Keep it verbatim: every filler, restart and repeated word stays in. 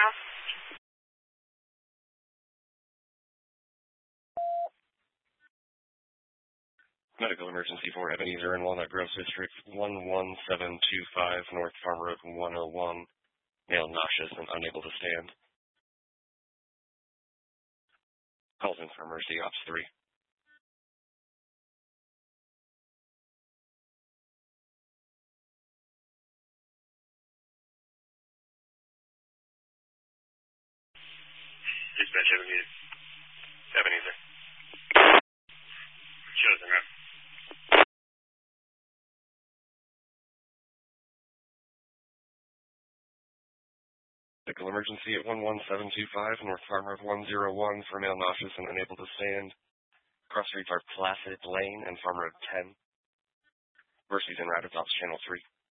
now. Medical emergency for Ebenezer in Walnut Grove District, one one seven two five North Farm Road one oh one. Male nauseous and unable to stand. Calls in for emergency ops three. Dispatch Ebenezer. Ebenezer. Chosen route. Medical emergency at one one seven two five North Farm Road one oh one for male nauseous and unable to stand. Cross streets are Placid Lane and Farm Road ten. Mercy's en route, it's ops channel three.